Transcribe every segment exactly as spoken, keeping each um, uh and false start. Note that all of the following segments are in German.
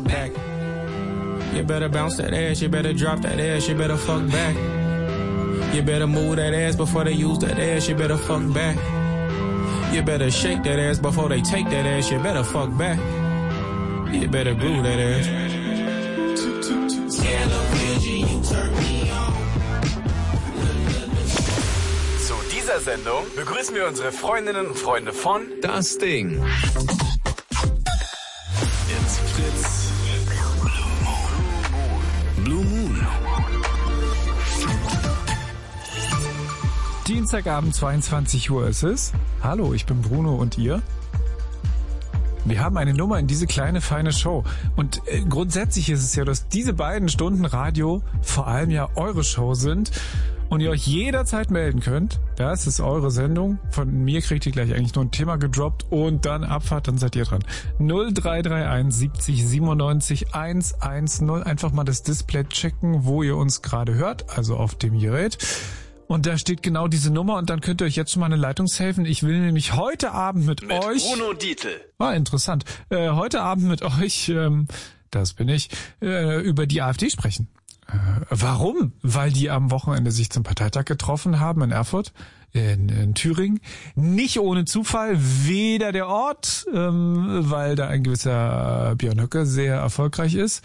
fuck back. You better bounce that ass, you better drop that ass, you better fuck back. You better move that ass before they use that ass, you better fuck back. You better shake that ass before they take that ass, you better fuck back. You better glue that ass. Zu dieser Sendung begrüßen wir unsere Freundinnen und Freunde von Das Ding. It's Fritz. Blue Moon. Dienstagabend, zweiundzwanzig Uhr ist es. Hallo, ich bin Bruno und ihr? Wir haben eine Nummer in diese kleine, feine Show. Und äh, grundsätzlich ist es ja, dass diese beiden Stunden Radio vor allem ja eure Show sind und ihr euch jederzeit melden könnt. Das ist eure Sendung. Von mir kriegt ihr gleich eigentlich nur ein Thema gedroppt und dann Abfahrt, dann seid ihr dran. null drei drei eins siebzig siebenundneunzig hundertzehn. Einfach mal das Display checken, wo ihr uns gerade hört, also auf dem Gerät. Und da steht genau diese Nummer und dann könnt ihr euch jetzt schon mal eine Leitung saven. Ich will nämlich heute Abend mit, mit euch... Bruno Dietl. Ah, interessant. Äh, heute Abend mit euch, ähm, das bin ich, äh, über die AfD sprechen. Äh, warum? Weil die am Wochenende sich zum Parteitag getroffen haben in Erfurt, in, in Thüringen. Nicht ohne Zufall, weder der Ort, ähm, weil da ein gewisser Björn Höcke sehr erfolgreich ist.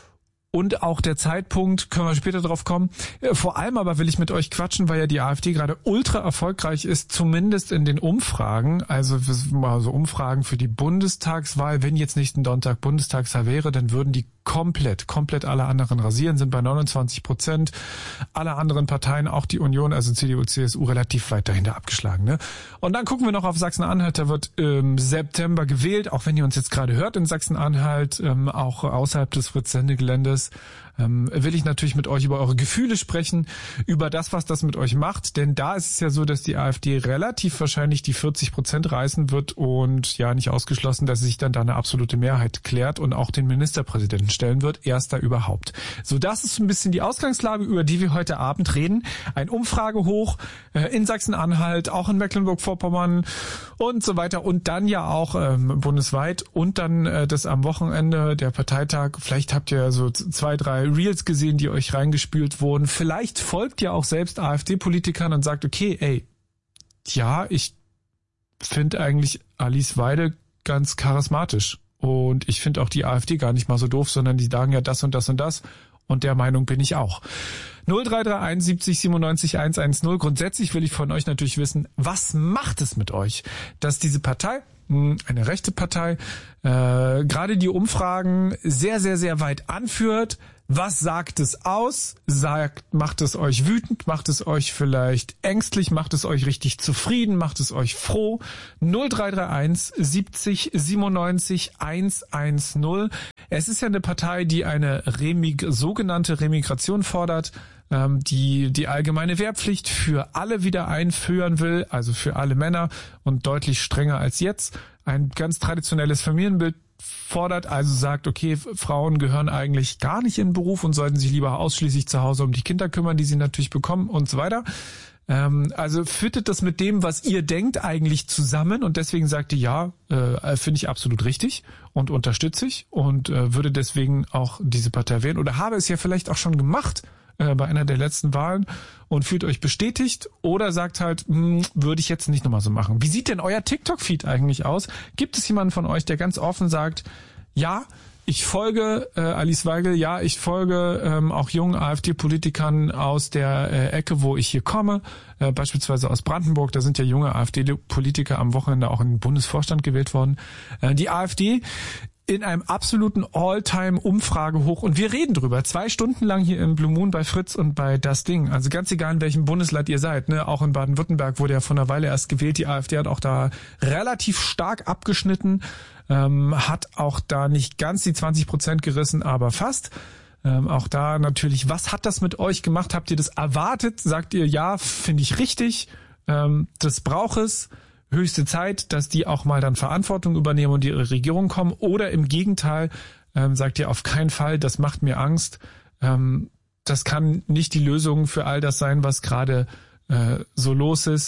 Und auch der Zeitpunkt, können wir später drauf kommen. Vor allem aber will ich mit euch quatschen, weil ja die AfD gerade ultra erfolgreich ist, zumindest in den Umfragen. Also mal so Umfragen für die Bundestagswahl. Wenn jetzt nächsten Sonntag Bundestagswahl wäre, dann würden die komplett, komplett alle anderen rasieren, sind bei neunundzwanzig Prozent. Alle anderen Parteien, auch die Union, also C D U, C S U, relativ weit dahinter abgeschlagen. Ne? Und dann gucken wir noch auf Sachsen-Anhalt. Da wird im September gewählt, auch wenn ihr uns jetzt gerade hört in Sachsen-Anhalt, ähm, auch außerhalb des Fritz-Sendegeländes. Ähm, will ich natürlich mit euch über eure Gefühle sprechen, über das, was das mit euch macht, denn da ist es ja so, dass die AfD relativ wahrscheinlich die vierzig Prozent reißen wird und ja nicht ausgeschlossen, dass sie sich dann da eine absolute Mehrheit klärt und auch den Ministerpräsidenten stellen wird, erster überhaupt. So, das ist ein bisschen die Ausgangslage, über die wir heute Abend reden. Ein Umfragehoch äh, in Sachsen-Anhalt, auch in Mecklenburg-Vorpommern und so weiter und dann ja auch ähm, bundesweit und dann äh, das am Wochenende, der Parteitag. Vielleicht habt ihr so zwei, drei Reels gesehen, die euch reingespült wurden. Vielleicht folgt ihr auch selbst AfD-Politikern und sagt, okay, ey, ja, ich finde eigentlich Alice Weidel ganz charismatisch. Und ich finde auch die AfD gar nicht mal so doof, sondern die sagen ja das und das und das. Und der Meinung bin ich auch. null drei drei eins siebzig siebenundneunzig hundertzehn. Grundsätzlich will ich von euch natürlich wissen, was macht es mit euch, dass diese Partei, eine rechte Partei, äh, gerade die Umfragen sehr, sehr, sehr weit anführt. Was sagt es aus? Sagt, macht es euch wütend? Macht es euch vielleicht ängstlich? Macht es euch richtig zufrieden? Macht es euch froh? null drei drei eins siebzig siebenundneunzig hundertzehn. Es ist ja eine Partei, die eine Remig- sogenannte Remigration fordert, ähm, die die allgemeine Wehrpflicht für alle wieder einführen will, also für alle Männer und deutlich strenger als jetzt. Ein ganz traditionelles Familienbild fordert, also sagt, okay, Frauen gehören eigentlich gar nicht in den Beruf und sollten sich lieber ausschließlich zu Hause um die Kinder kümmern, die sie natürlich bekommen und so weiter. Ähm, also fittet das mit dem, was ihr denkt, eigentlich zusammen und deswegen sagt ihr, ja, äh, finde ich absolut richtig und unterstütze ich und äh, würde deswegen auch diese Partei wählen oder habe es ja vielleicht auch schon gemacht äh, bei einer der letzten Wahlen und fühlt euch bestätigt oder sagt halt, mh, würde ich jetzt nicht nochmal so machen. Wie sieht denn euer TikTok-Feed eigentlich aus? Gibt es jemanden von euch, der ganz offen sagt, ja, ich folge äh, Alice Weidel, ja, ich folge ähm, auch jungen AfD-Politikern aus der äh, Ecke, wo ich hier komme, äh, beispielsweise aus Brandenburg, da sind ja junge AfD-Politiker am Wochenende auch in den Bundesvorstand gewählt worden. Äh, die AfD in einem absoluten All-Time-Umfragehoch und wir reden drüber, zwei Stunden lang hier im Blue Moon bei Fritz und bei Das Ding, also ganz egal in welchem Bundesland ihr seid, ne, auch in Baden-Württemberg wurde ja vor einer Weile erst gewählt, die AfD hat auch da relativ stark abgeschnitten, ähm, hat auch da nicht ganz die zwanzig Prozent gerissen, aber fast. Ähm, auch da natürlich, was hat das mit euch gemacht? Habt ihr das erwartet? Sagt ihr, ja, finde ich richtig, ähm, das braucht es. Höchste Zeit, dass die auch mal dann Verantwortung übernehmen und ihre Regierung kommen. Oder im Gegenteil, ähm, sagt ihr auf keinen Fall, das macht mir Angst. Ähm, das kann nicht die Lösung für all das sein, was gerade äh, so los ist.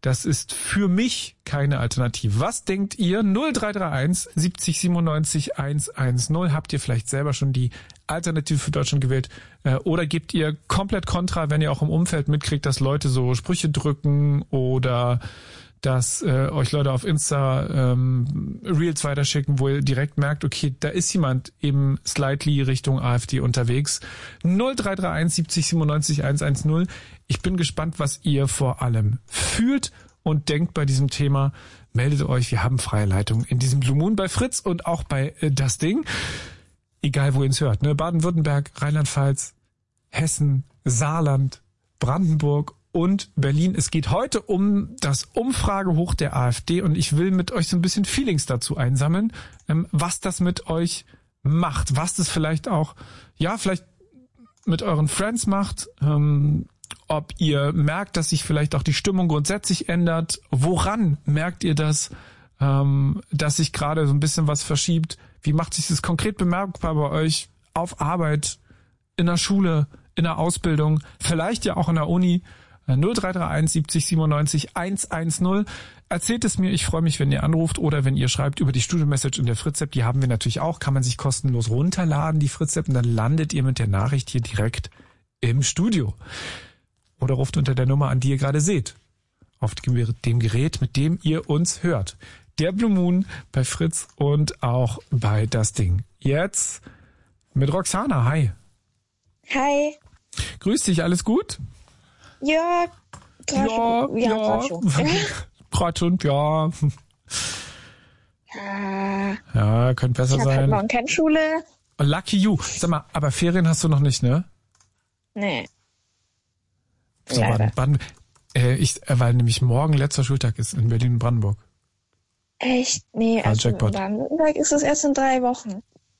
Das ist für mich keine Alternative. Was denkt ihr? null drei drei eins siebzig siebenundneunzig hundertzehn. Habt ihr vielleicht selber schon die Alternative für Deutschland gewählt? Äh, oder gebt ihr komplett Kontra, wenn ihr auch im Umfeld mitkriegt, dass Leute so Sprüche drücken oder dass äh, euch Leute auf Insta ähm, Reels weiterschicken, wo ihr direkt merkt, okay, da ist jemand eben slightly Richtung AfD unterwegs. null drei drei eins siebzig siebenundneunzig hundertzehn. Ich bin gespannt, was ihr vor allem fühlt und denkt bei diesem Thema. Meldet euch, wir haben freie Leitung in diesem Blue Moon bei Fritz und auch bei äh, Das Ding. Egal, wo ihr es hört. Ne? Baden-Württemberg, Rheinland-Pfalz, Hessen, Saarland, Brandenburg und Berlin. Es geht heute um das Umfragehoch der AfD und ich will mit euch so ein bisschen Feelings dazu einsammeln, ähm, was das mit euch macht, was das vielleicht auch, ja, vielleicht mit euren Friends macht, ähm, ob ihr merkt, dass sich vielleicht auch die Stimmung grundsätzlich ändert. Woran merkt ihr das, ähm, dass sich gerade so ein bisschen was verschiebt? Wie macht sich das konkret bemerkbar bei euch auf Arbeit, in der Schule, in der Ausbildung, vielleicht ja auch in der Uni? null drei drei eins siebzig siebenundneunzig hundertzehn. Erzählt es mir, ich freue mich, wenn ihr anruft oder wenn ihr schreibt über die Studio-Message in der Fritz-App. Die haben wir natürlich auch, kann man sich kostenlos runterladen, die Fritz-App, und dann landet ihr mit der Nachricht hier direkt im Studio. Oder ruft unter der Nummer an, die ihr gerade seht, auf dem Gerät, mit dem ihr uns hört. Der Blue Moon bei Fritz und auch bei Das Ding. Jetzt mit Roxana. Hi. Hi. Grüß dich, alles gut? Ja, grad ja, schon. Ja, ja, grad schon. Grad schon, ja. Ja, Ja, könnte besser ich hab halt sein. morgen keine Schule. Lucky you. Sag mal, aber Ferien hast du noch nicht, ne? Nee. So, Leider. Baden, Baden, äh, ich, äh, weil nämlich morgen letzter Schultag ist in Berlin und Brandenburg. Echt? Nee, Ah, also Jackpot. in Baden-Württemberg ist es erst in drei Wochen.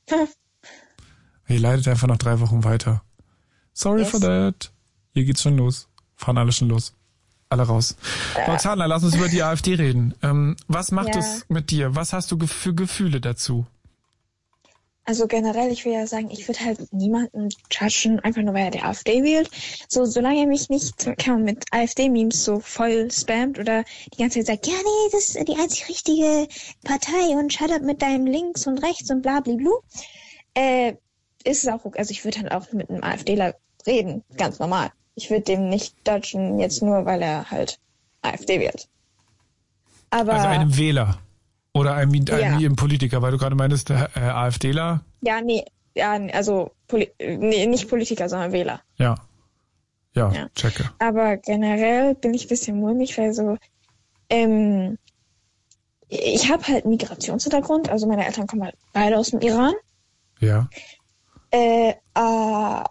Ihr leidet einfach noch drei Wochen weiter. Sorry Yes. for that. Hier geht's schon los. Fahren alle schon los. Alle raus. Äh. Roxana, lass uns über die AfD reden. Ähm, was macht Ja. es mit dir? Was hast du ge- für Gefühle dazu? Also generell, ich will ja sagen, ich würde halt niemanden judgen, einfach nur weil er die AfD wählt. So, solange er mich nicht kann, man mit AfD-Memes so voll spammt oder die ganze Zeit sagt, ja, nee, das ist die einzig richtige Partei und shut up mit deinem Links und Rechts und bla bla bla, äh, ist es auch okay. Also ich würde halt auch mit einem AfDler reden, ganz normal. Ich würde dem nicht judgen, jetzt nur, weil er halt AfD wählt. Aber Also einem Wähler. Oder einem, einem, Ja. einem Politiker, weil du gerade meintest, äh, AfDler? ja, nee, ja, also Poli nee, nicht Politiker, sondern Wähler. Ja. Ja, Ja. checke. Aber generell bin ich ein bisschen mulmig, weil so, ähm, ich habe halt Migrationshintergrund, also meine Eltern kommen halt beide aus dem Iran. Ja. Äh, äh,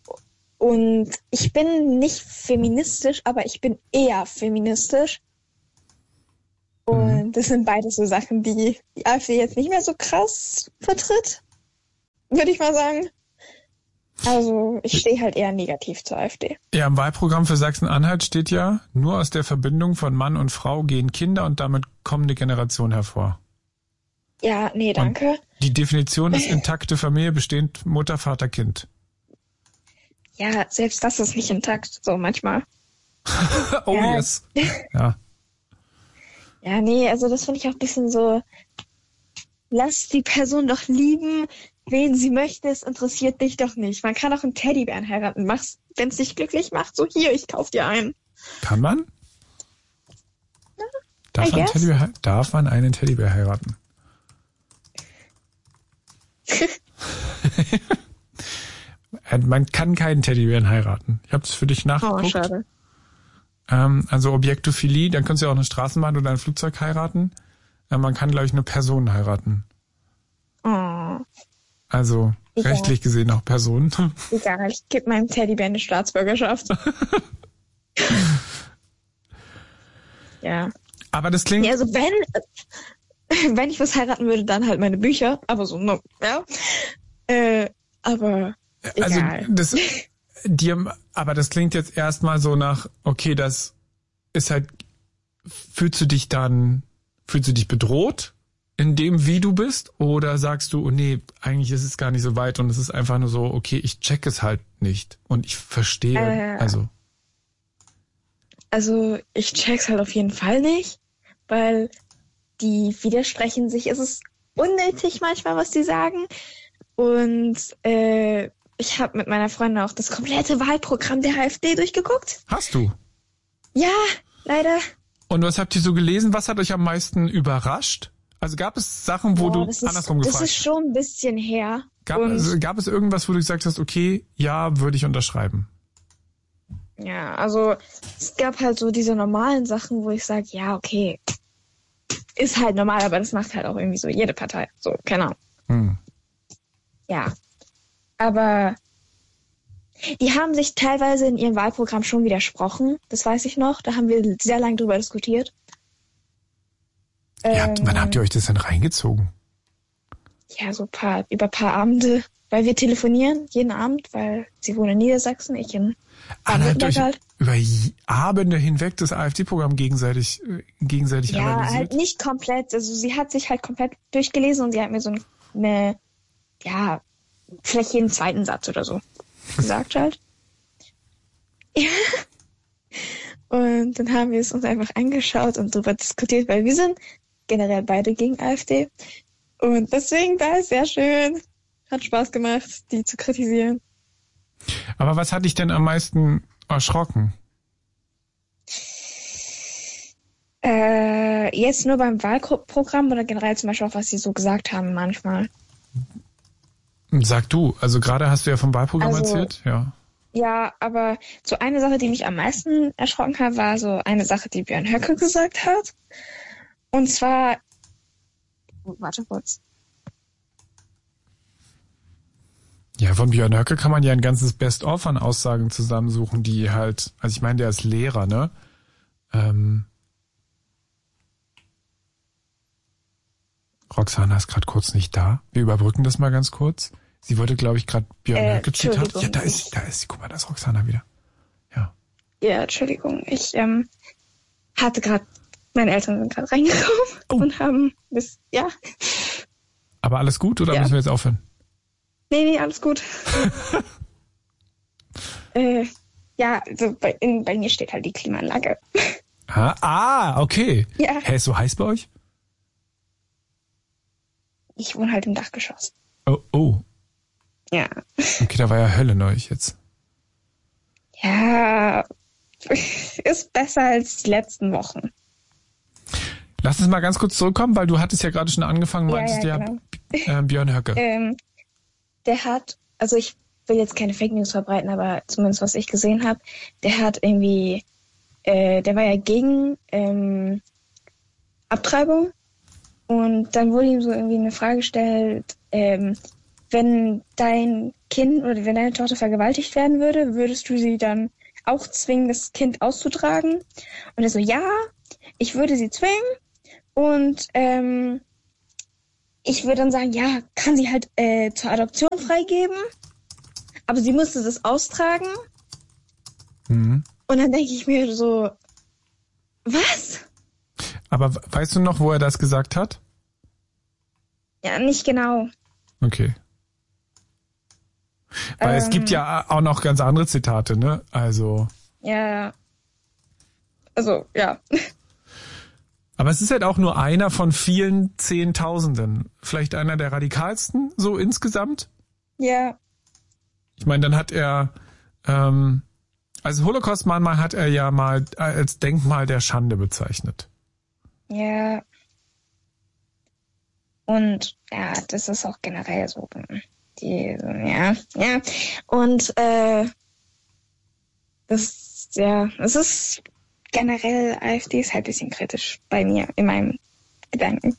und ich bin nicht feministisch, aber ich bin eher feministisch. Und Mhm. das sind beides so Sachen, die die AfD jetzt nicht mehr so krass vertritt, würde ich mal sagen. Also ich stehe halt eher negativ zur AfD. Ja, im Wahlprogramm für Sachsen-Anhalt steht ja, nur aus der Verbindung von Mann und Frau gehen Kinder und damit kommende Generation hervor. Ja, nee, danke. Die Definition ist intakte Familie, bestehend Mutter, Vater, Kind. Ja, selbst das ist nicht intakt, so manchmal. Oh Ja. yes. Ja. Ja, nee, also das finde ich auch ein bisschen so, lass die Person doch lieben, wen sie möchte, es interessiert dich doch nicht. Man kann auch einen Teddybären heiraten, mach's, wenn es dich glücklich macht, so hier, ich kauf dir einen. Kann man? Darf I man, guess. Teddybär, hei- darf man einen Teddybär heiraten? Man kann keinen Teddybären heiraten. Ich habe das für dich Oh, nachgeguckt. schade. Ähm, also Objektophilie, dann kannst du ja auch eine Straßenbahn oder ein Flugzeug heiraten. Äh, man kann, glaube ich, nur Personen heiraten. Oh, Also Ja. rechtlich gesehen auch Personen. egal, ich gebe meinem Teddybär eine Staatsbürgerschaft. Ja. Aber das klingt... Nee, also wenn, wenn ich was heiraten würde, dann halt meine Bücher, aber so, no, ja. Äh, aber Also egal. das, dir, aber das klingt jetzt erstmal so nach, okay, das ist halt, fühlst du dich dann, fühlst du dich bedroht in dem, wie du bist? Oder sagst du, oh nee, eigentlich ist es gar nicht so weit und es ist einfach nur so, okay, ich check es halt nicht und ich verstehe, Äh. also. Also ich check's halt auf jeden Fall nicht, weil die widersprechen sich. Es ist unnötig manchmal, was die sagen. Und äh, ich habe mit meiner Freundin auch das komplette Wahlprogramm der AfD durchgeguckt. Hast du? Ja, leider. Und was habt ihr so gelesen? Was hat euch am meisten überrascht? Also gab es Sachen, wo Boah, du das ist, andersrum das gefragt ist schon ein bisschen her. Gab, Und also, gab es irgendwas, wo du gesagt hast, okay, ja, würde ich unterschreiben? ja, also es gab halt so diese normalen Sachen, wo ich sage, ja, okay, ist halt normal, aber das macht halt auch irgendwie so jede Partei. So, keine Ahnung. Hm. Ja, aber die haben sich teilweise in ihrem Wahlprogramm schon widersprochen. Das weiß ich noch. Da haben wir sehr lange drüber diskutiert. Ja, Ähm, wann habt ihr euch das denn reingezogen? Ja, so paar, über ein paar Abende, weil wir telefonieren jeden Abend, weil sie wohnen in Niedersachsen, ich in Ah, dann habt ihr Baden-Württemberg euch halt. über J- Abende hinweg das AfD-Programm gegenseitig, äh, gegenseitig Ja, analysiert? halt nicht komplett. Also sie hat sich halt komplett durchgelesen und sie hat mir so eine, ja, vielleicht jeden zweiten Satz oder so gesagt halt. Ja. Und dann haben wir es uns einfach angeschaut und darüber diskutiert, weil wir sind generell beide gegen AfD. Und deswegen war es sehr schön. Hat Spaß gemacht, die zu kritisieren. Aber was hat dich denn am meisten erschrocken? Äh, jetzt nur beim Wahlprogramm oder generell zum Beispiel auch, was sie so gesagt haben manchmal. Sag du, also gerade hast du ja vom Wahlprogramm Also, erzählt, ja. Ja, aber so eine Sache, die mich am meisten erschrocken hat, war so eine Sache, die Björn Höcke gesagt hat. Und zwar, oh, warte kurz. Ja, von Björn Höcke kann man ja ein ganzes Best-of an Aussagen zusammensuchen, die halt, also ich meine, der ist Lehrer, ne? Ähm, Roxana ist gerade kurz nicht da. Wir überbrücken das mal ganz kurz. Sie wollte, glaube ich, gerade Björn Äh, Höcke Zitat. Entschuldigung, Ja, da ist ich- sie, da ist sie. Guck mal, da ist Roxana wieder. Ja. Ja, Entschuldigung, ich ähm, hatte gerade, meine Eltern sind gerade reingekommen Oh. und haben das, ja, Aber alles gut oder Ja. müssen wir jetzt aufhören? nee, nee, alles gut. äh, ja, also bei, in, bei mir steht halt die Klimaanlage. Ah, ah, okay. Ja. Hä, ist so heiß bei euch? Ich wohne halt im Dachgeschoss. Oh, oh. Ja. Okay, da war ja Hölle neulich jetzt. Ja, ist besser als die letzten Wochen. Lass uns mal ganz kurz zurückkommen, weil du hattest ja gerade schon angefangen, Ja, meintest ja, ja, genau. äh, Björn Höcke. Ähm, der hat, also ich will jetzt keine Fake News verbreiten, aber zumindest was ich gesehen habe, der hat irgendwie, äh, der war ja gegen ähm, Abtreibung und dann wurde ihm so irgendwie eine Frage gestellt, ähm, wenn dein Kind oder wenn deine Tochter vergewaltigt werden würde, würdest du sie dann auch zwingen, das Kind auszutragen? Und er so, ja, ich würde sie zwingen und ähm, ich würde dann sagen, ja, kann sie halt äh, zur Adoption freigeben, aber sie müsste das austragen. Mhm. Und dann denke ich mir so, was? Aber we- weißt du noch, wo er das gesagt hat? Ja, nicht genau. Okay. Weil es Ähm. gibt ja auch noch ganz andere Zitate, ne? Also, Ja, also, ja. aber es ist halt auch nur einer von vielen Zehntausenden. Vielleicht einer der radikalsten, so insgesamt. Ja, Ich meine, dann hat er, ähm, also Holocaust-Mahnmal hat er ja mal als Denkmal der Schande bezeichnet. ja. Und ja, das ist auch generell so. Die, ja, ja. Und äh, das, ja, es ist generell, AfD ist halt ein bisschen kritisch bei mir in meinem Gedanken.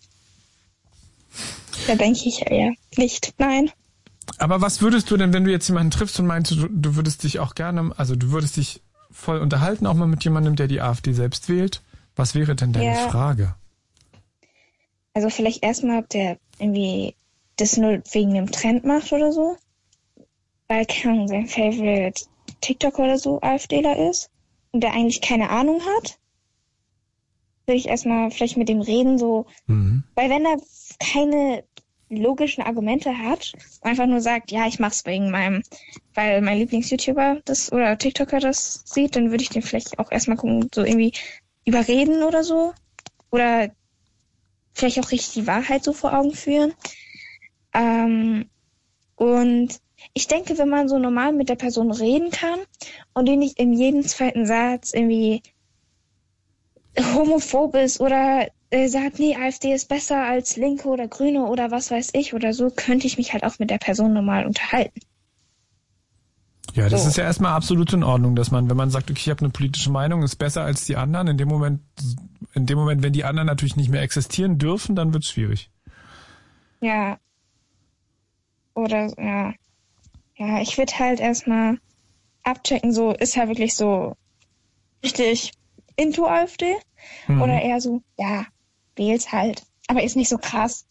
Da denke ich eher nicht, nein. Aber was würdest du denn, wenn du jetzt jemanden triffst und meinst, du, du würdest dich auch gerne, also du würdest dich voll unterhalten, auch mal mit jemandem, der die AfD selbst wählt? Was wäre denn deine Ja. Frage? Also vielleicht erstmal, ob der irgendwie das nur wegen dem Trend macht oder so. Weil kann sein Favorite TikTok oder so AfDler ist und der eigentlich keine Ahnung hat. Will ich erstmal vielleicht mit dem reden, so, Mhm. weil wenn er keine logischen Argumente hat und einfach nur sagt, ja, ich mach's wegen meinem, weil mein Lieblings-YouTuber das oder TikToker das sieht, dann würde ich den vielleicht auch erstmal gucken, so irgendwie überreden oder so. Oder vielleicht auch richtig die Wahrheit so vor Augen führen. Ähm, und ich denke, wenn man so normal mit der Person reden kann und die nicht in jedem zweiten Satz irgendwie homophob ist oder äh, sagt, nee, AfD ist besser als Linke oder Grüne oder was weiß ich oder so, könnte ich mich halt auch mit der Person normal unterhalten. Ja, das So. ist ja erstmal absolut in Ordnung, dass man, wenn man sagt, okay, ich habe eine politische Meinung, ist besser als die anderen, in dem Moment, in dem Moment, wenn die anderen natürlich nicht mehr existieren dürfen, dann wird's schwierig. Ja. Oder, ja. Ja, ich würde halt erstmal abchecken, so, ist er wirklich so richtig into AfD? Mhm. Oder eher so, ja, wähl's halt. Aber ist nicht so krass.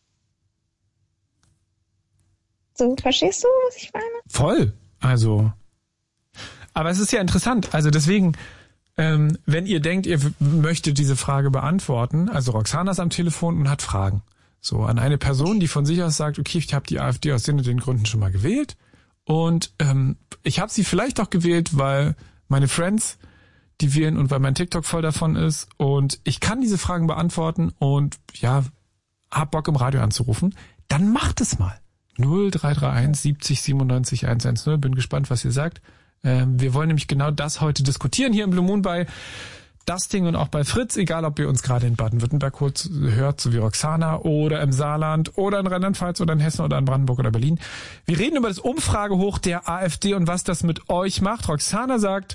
So, verstehst du, was ich meine? Voll. Also, aber es ist ja interessant. Also deswegen, ähm, wenn ihr denkt, ihr w- möchtet diese Frage beantworten, also Roxana ist am Telefon und hat Fragen. So, an eine Person, die von sich aus sagt, okay, ich habe die AfD aus den und den Gründen schon mal gewählt und ähm, ich habe sie vielleicht auch gewählt, weil meine Friends die wählen und weil mein TikTok voll davon ist und ich kann diese Fragen beantworten und ja, hab Bock im Radio anzurufen, dann macht es mal. null drei drei eins siebzig siebenundneunzig hundertzehn. Bin gespannt, was ihr sagt. Ähm, wir wollen nämlich genau das heute diskutieren hier im Blue Moon bei Das Ding und auch bei Fritz, egal ob ihr uns gerade in Baden-Württemberg kurz hört, so wie Roxana, oder im Saarland oder in Rheinland-Pfalz oder in Hessen oder in Brandenburg oder Berlin. Wir reden über das Umfragehoch der AfD und was das mit euch macht. Roxana sagt,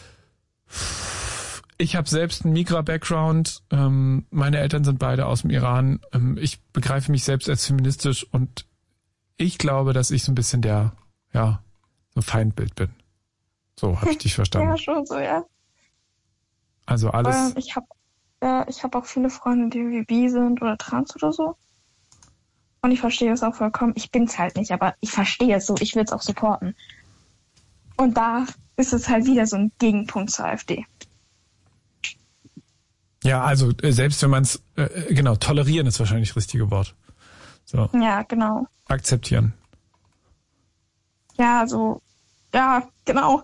ich habe selbst einen Migra-Background, ähm, meine Eltern sind beide aus dem Iran, ähm, ich begreife mich selbst als feministisch und ich glaube, dass ich so ein bisschen der, ja, so Feindbild bin. So habe ich dich verstanden. Ja, schon so, ja. Also alles. Ähm, ich habe ja, ich habe auch viele Freunde, die irgendwie bi sind oder trans oder so. Und ich verstehe es auch vollkommen. Ich bin's halt nicht, aber ich verstehe es so. Ich will es auch supporten. Und da ist es halt wieder so ein Gegenpunkt zur AfD. Ja, also äh, selbst wenn man es, äh, genau, tolerieren ist wahrscheinlich das richtige Wort. So, Ja, genau. akzeptieren. Ja, so, ja, genau.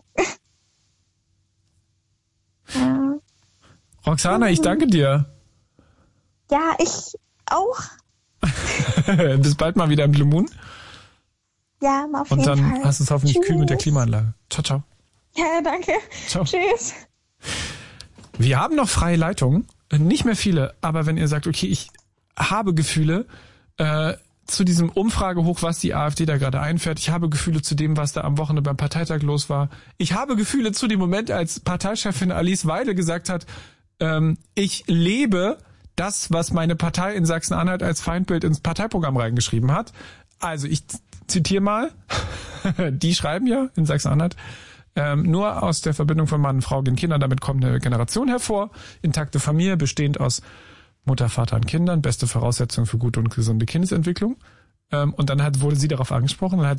ja. Roxana, ich danke dir. ja, ich auch. Bis bald mal wieder im Blue Moon. Ja, auf Und jeden dann Fall. hast du es hoffentlich Tschüss. kühl mit der Klimaanlage. Ciao, ciao. Ja, danke. Ciao. Tschüss. Wir haben noch freie Leitungen. Nicht mehr viele, aber wenn ihr sagt, okay, ich habe Gefühle äh, zu diesem Umfragehoch, was die AfD da gerade einfährt. Ich habe Gefühle zu dem, was da am Wochenende beim Parteitag los war. Ich habe Gefühle zu dem Moment, als Parteichefin Alice Weidel gesagt hat, ähm, ich lebe das, was meine Partei in Sachsen-Anhalt als Feindbild ins Parteiprogramm reingeschrieben hat. Also ich zitiere mal, die schreiben ja in Sachsen-Anhalt, ähm, nur aus der Verbindung von Mann, Frau und Kindern, damit kommt eine Generation hervor, intakte Familie, bestehend aus Mutter, Vater und Kindern, beste Voraussetzung für gute und gesunde Kindesentwicklung. Ähm, und dann hat, wurde sie darauf angesprochen, dann hat